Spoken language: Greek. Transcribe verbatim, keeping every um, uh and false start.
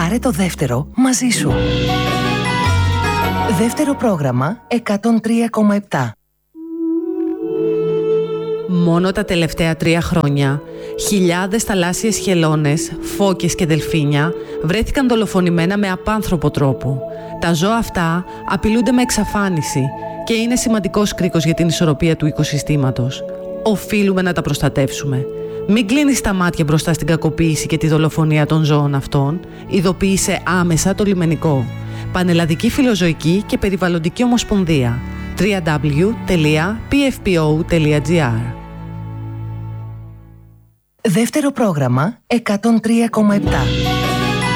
Πάρε το δεύτερο μαζί σου. Δεύτερο πρόγραμμα εκατόν τρία κόμμα επτά. Μόνο τα τελευταία τρία χρόνια, χιλιάδες θαλάσσιες χελώνες, φώκες και δελφίνια βρέθηκαν δολοφονημένα με απάνθρωπο τρόπο. Τα ζώα αυτά απειλούνται με εξαφάνιση και είναι σημαντικός κρίκος για την ισορροπία του οικοσυστήματος. Οφείλουμε να τα προστατεύσουμε. Μην κλείνεις τα μάτια μπροστά στην κακοποίηση και τη δολοφονία των ζώων αυτών. Ειδοποίησε άμεσα το λιμενικό. Πανελλαδική Φιλοζωική και Περιβαλλοντική Ομοσπονδία. double-u double-u double-u τελεία πι εφ πι ο τελεία τζι άρ. Δεύτερο πρόγραμμα εκατόν τρία κόμμα επτά.